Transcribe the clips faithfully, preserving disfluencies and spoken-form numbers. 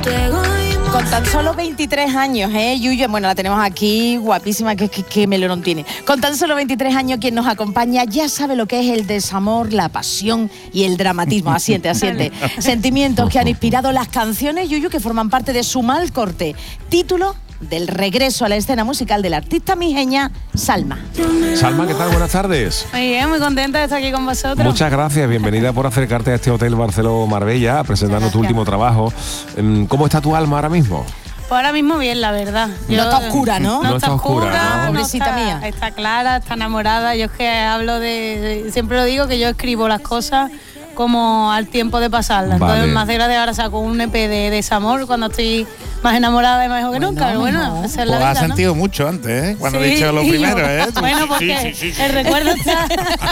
Con tan solo veintitrés años, ¿eh, Yuyu? Bueno, la tenemos aquí, guapísima, que, que, que melón tiene. Con tan solo veintitrés años, quien nos acompaña ya sabe lo que es el desamor, la pasión y el dramatismo. Asiente, asiente. Sentimientos que han inspirado las canciones, Yuyu, que forman parte de su mal corte. Título del regreso a la escena musical del artista mijeña Salma. Salma, ¿qué tal? Buenas tardes. Muy bien, muy contenta de estar aquí con vosotros. Muchas gracias, bienvenida por acercarte a este Hotel Barceló Marbella, presentando tu último trabajo. ¿Cómo está tu alma ahora mismo? Pues ahora mismo bien, la verdad. Yo, no está oscura, ¿no? No, no está oscura, oscura, ¿no? Pobrecita no está, mía. Está clara, está enamorada. Yo es que hablo de, de... Siempre lo digo, que yo escribo las cosas como al tiempo de pasarlas. Vale. Entonces, más de gracia, ahora saco un E P de desamor cuando estoy más enamorada y mejor que Bueno, nunca. Pero bueno, no. esa es Pues la vida, has ¿no? sentido mucho antes, ¿eh? Cuando Sí, he dicho lo y primero, yo- ¿eh? Tú- Bueno, porque sí, sí, sí, sí. el recuerdo está...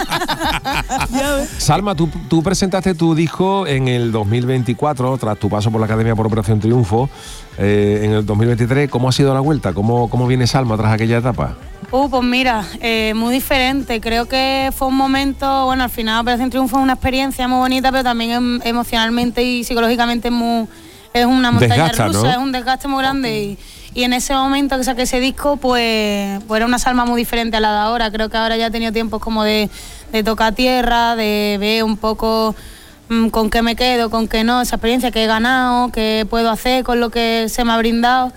Salma, tú, tú presentaste tu disco en el dos mil veinticuatro, tras tu paso por la Academia por Operación Triunfo. Eh, en el dos mil veintitrés, ¿cómo ha sido la vuelta? ¿Cómo, cómo viene Salma tras aquella etapa? Uh, pues mira, eh, muy diferente. Creo que fue un momento, bueno, al final Operación Triunfo es una experiencia muy bonita, pero también em- emocionalmente y psicológicamente es, muy, es una montaña Desgasta, rusa, ¿no? es un desgaste muy grande. Y, y en ese momento que saqué ese disco, pues, pues era una Salma muy diferente a la de ahora. Creo que ahora ya he tenido tiempos como de, de tocar tierra, de ver un poco mm, con qué me quedo, con qué no, esa experiencia que he ganado, qué puedo hacer con lo que se me ha brindado.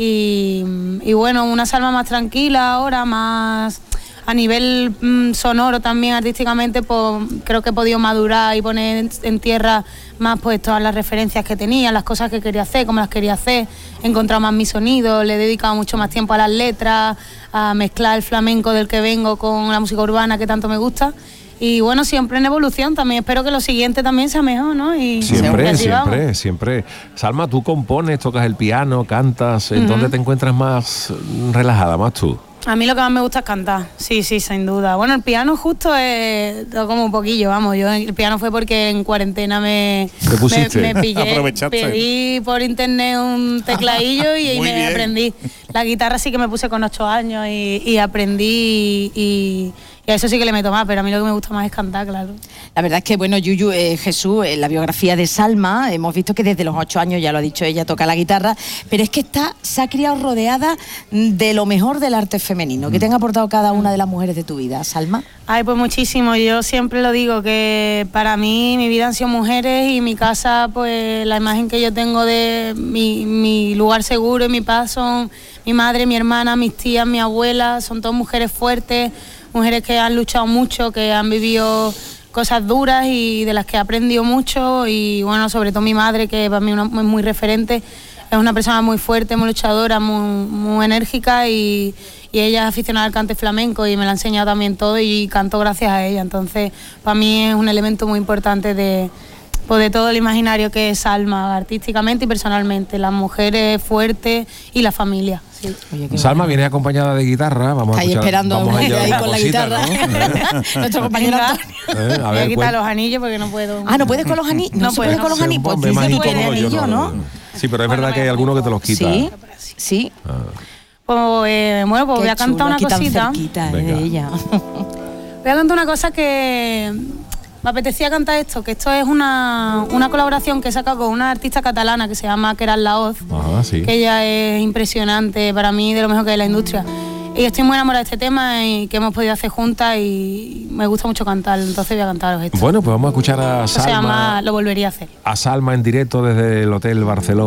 Y, y bueno, una Salma más tranquila ahora, más a nivel mm, sonoro también, artísticamente, pues creo que he podido madurar y poner en, en tierra más pues todas las referencias que tenía, las cosas que quería hacer, cómo las quería hacer. He encontrado más mi sonido, le he dedicado mucho más tiempo a las letras, a mezclar el flamenco del que vengo con la música urbana que tanto me gusta. Y bueno, siempre en evolución también. Espero que lo siguiente también sea mejor, ¿no? Y Siempre, y así vamos. siempre, siempre. Salma, tú compones, tocas el piano, cantas. ¿En Ujú. dónde te encuentras más relajada, más tú? A mí lo que más me gusta es cantar, sí, sí, sin duda. Bueno, el piano justo es como un poquillo, vamos. Yo el piano fue porque en cuarentena me, ¿Te pusiste? me, me pillé, Aprovechaste. pedí por internet un tecladillo y, y Muy me bien. aprendí. La guitarra sí que me puse con ocho años y, y aprendí y, y a eso sí que le meto más, pero a mí lo que me gusta más es cantar, claro. La verdad es que, bueno, Yuyu, eh, Jesús, en la biografía de Salma, hemos visto que desde los ocho años, ya lo ha dicho ella, toca la guitarra, pero es que está, se ha criado rodeada de lo mejor del arte femenino. ¿Qué te han aportado cada una de las mujeres de tu vida, Salma? Ay, pues muchísimo. Yo siempre lo digo, que para mí mi vida han sido mujeres y mi casa, pues la imagen que yo tengo de mi, mi lugar seguro y mi paz son mi madre, mi hermana, mis tías, mi abuela, son todas mujeres fuertes, mujeres que han luchado mucho, que han vivido cosas duras y de las que he aprendido mucho. Y bueno, sobre todo mi madre, que para mí es muy, muy referente, es una persona muy fuerte, muy luchadora, muy, muy enérgica y, y ella es aficionada al cante flamenco y me la ha enseñado también todo y canto gracias a ella. Entonces, para mí es un elemento muy importante de, pues, de todo el imaginario que es Salma, artísticamente y personalmente, las mujeres fuertes y la familia. Sí. Oye, qué Salma bueno. viene acompañada de guitarra. Vamos Está a ahí escuchar, esperando vamos a ahí ella con una la cosita, guitarra. ¿no? Nuestro compañero Venga. Antonio. Eh, a Voy a ver, quitar cuen- los anillos porque no puedo. Ah, ¿no puedes con los anillos? No, No se puedo, puede con no los sé, anillos. Pues Hombre, sí más se puede, incómodo, yo anillo, no. ¿no? Sí, pero es Bueno, verdad que hay me- algunos que te los quitan. Sí, sí. Ah. Pues, eh, bueno, pues Qué voy a cantar chulo, una aquí tan cosita. cerquita, eh, Venga. de ella. Voy a cantar una cosa que me apetecía cantar esto, que esto es una, una colaboración que he sacado con una artista catalana que se llama Keral Laoz, Ajá, sí. que ella es impresionante, para mí de lo mejor que hay en la industria. Y estoy muy enamorada de este tema y que hemos podido hacer juntas y me gusta mucho cantar, entonces voy a cantaros esto. Bueno, pues vamos a escuchar a Esto se llama Salma, Lo volvería a hacer. a Salma en directo desde el Hotel Barceló.